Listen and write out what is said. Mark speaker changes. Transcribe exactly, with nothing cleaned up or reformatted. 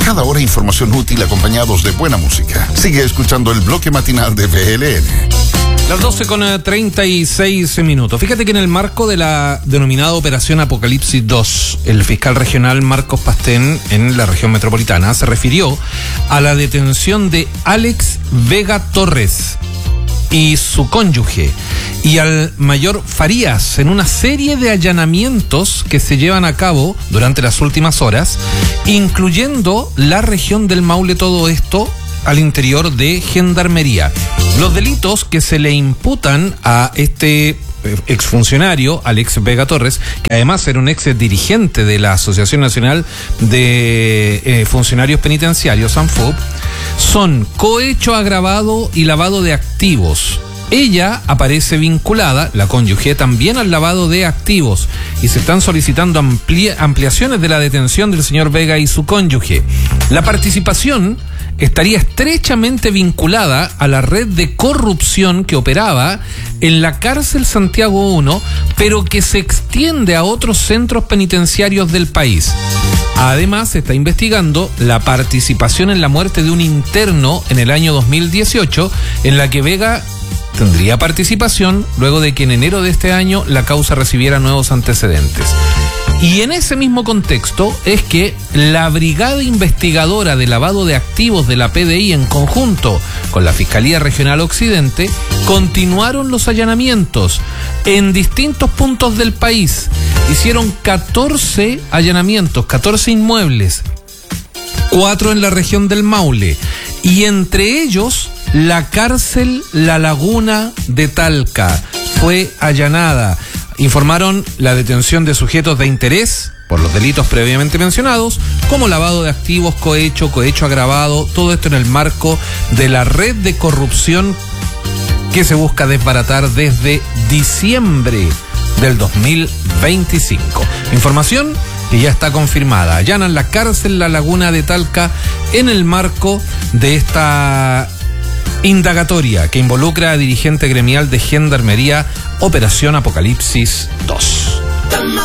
Speaker 1: Cada hora información útil acompañados de buena música. Sigue escuchando el bloque matinal de B L N.
Speaker 2: Las doce con treinta y seis minutos. Fíjate que en el marco de la denominada Operación Apocalipsis dos, el fiscal regional Marcos Pastén en la región metropolitana se refirió a la detención de Alex Vega Torres y su cónyuge y al mayor Farías en una serie de allanamientos que se llevan a cabo durante las últimas horas, incluyendo la región del Maule, todo esto al interior de Gendarmería. Los delitos que se le imputan a este exfuncionario, Alex Vega Torres, que además era un ex dirigente de la Asociación Nacional de eh, Funcionarios Penitenciarios, ANFUP, son cohecho agravado y lavado de activos. Ella aparece vinculada, la cónyuge, también al lavado de activos, y se están solicitando amplia, ampliaciones de la detención del señor Vega y su cónyuge. La participación estaría estrechamente vinculada a la red de corrupción que operaba en la cárcel Santiago uno, pero que se extiende a otros centros penitenciarios del país. Además, se está investigando la participación en la muerte de un interno en el año dos mil dieciocho, en la que Vega tendría participación luego de que en enero de este año la causa recibiera nuevos antecedentes. Y en ese mismo contexto es que la Brigada Investigadora de Lavado de Activos de la P D I, en conjunto con la Fiscalía Regional Occidente, continuaron los allanamientos en distintos puntos del país. Hicieron catorce allanamientos, catorce inmuebles, cuatro en la región del Maule, y entre ellos la cárcel La Laguna de Talca fue allanada. Informaron la detención de sujetos de interés por los delitos previamente mencionados, como lavado de activos, cohecho, cohecho agravado, todo esto en el marco de la red de corrupción que se busca desbaratar desde diciembre del dos mil veinticinco. Información que ya está confirmada. Allanan la cárcel La Laguna de Talca en el marco de esta indagatoria que involucra a dirigente gremial de Gendarmería, Operación Apocalipsis dos.